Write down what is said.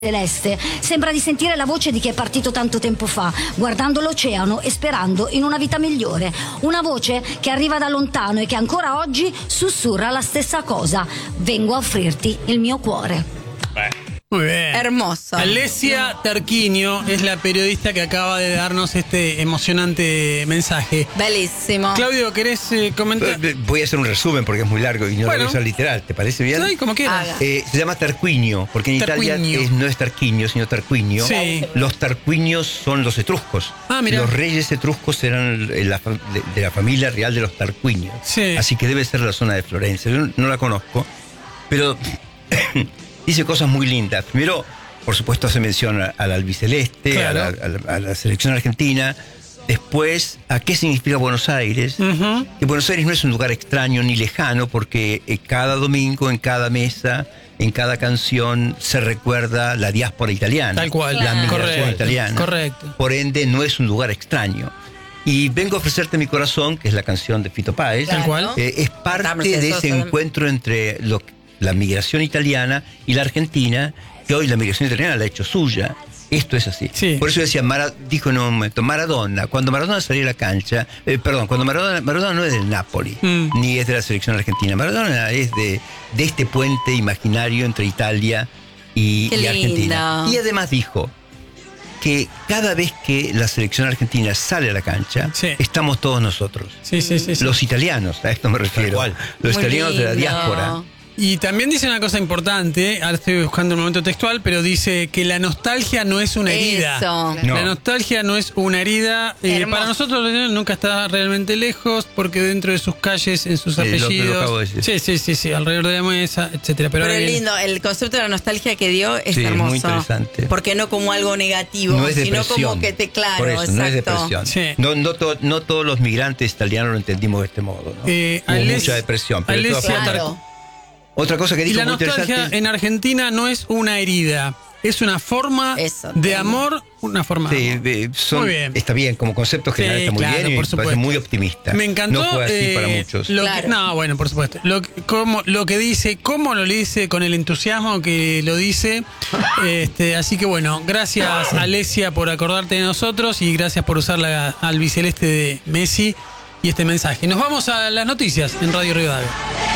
celeste. Sembra di sentire la voce di chi è partito tanto tempo fa, guardando l'oceano e sperando in una vita migliore. Una voce che arriva da lontano e che ancora oggi sussurra la stessa cosa. Vengo a offrirti il mio cuore. Muy bien. Hermoso. Alessia Tarquinio es la periodista que acaba de darnos este emocionante mensaje. Bellísimo. Claudio, ¿querés comentar? Voy a hacer un resumen porque es muy largo y no lo voy a usar literal. ¿Te parece bien? Sí, como quieras. Se llama Tarquinio, porque en Tarquinio. Italia no es Tarquinio, sino Tarquinio. Sí. Los tarquinios son los etruscos. Ah, mira. Los reyes etruscos eran de la familia real de los Tarquinios. Sí. Así que debe ser la zona de Florencia. Yo no la conozco, pero dice cosas muy lindas. Primero, por supuesto, hace mención al albiceleste, Claro. a la selección argentina. Después, ¿a qué significa Buenos Aires? Ujú. Que Buenos Aires no es un lugar extraño ni lejano, porque cada domingo, en cada mesa, en cada canción, se recuerda la diáspora italiana. Tal cual. La migración Correcto. italiana. Correcto. Por ende, no es un lugar extraño. Y Vengo a ofrecerte mi corazón, que es la canción de Fito Páez. Tal cual. Es parte de ese encuentro entre la migración italiana y la argentina, que hoy la migración italiana la ha hecho suya. Esto es así. Sí. Por eso decía, dijo en un momento, Maradona, cuando Maradona salió a la cancha, cuando Maradona no es del Napoli, ni es de la selección argentina, Maradona es de este puente imaginario entre Italia y Argentina. Y además dijo que cada vez que la selección argentina sale a la cancha, Sí. estamos todos nosotros. Sí. Los italianos, a esto me refiero. Los Muy italianos de la lindo. diáspora. Y también dice una cosa importante, ahora estoy buscando el momento textual, pero dice que la nostalgia no es una herida. Eso. No. La nostalgia no es una herida. Hermoso. Para nosotros los italianos nunca está realmente lejos, porque dentro de sus calles, en sus Sí, lo apellidos. acabo de decir. Sí, alrededor de la mesa, etcétera. Pero Pero ahora es bien, lindo, el concepto de la nostalgia que dio es Sí, hermoso. muy interesante. Porque no como algo negativo, No es sino depresión. como que te claro, Por eso, exacto. no es depresión. Sí. No todos los migrantes italianos lo entendimos de este modo. ¿no? Hubo mucha depresión. Pero esto Alessia apunta- Claro. Otra cosa que y dijo la muy nostalgia interesante. en Argentina no es una herida, es una forma Eso, de tema. amor, una forma de Sí, amor. Muy bien. está bien, como concepto general Sí, está muy claro, bien y por me parece supuesto. muy optimista. Me encantó. No fue así para muchos. Claro. No, bueno, por supuesto. Lo que dice, cómo lo dice, con el entusiasmo que lo dice. Así que bueno, gracias Alessia por acordarte de nosotros y gracias por usar la albiceleste de Messi y este mensaje. Nos vamos a las noticias en Radio Rivadavia.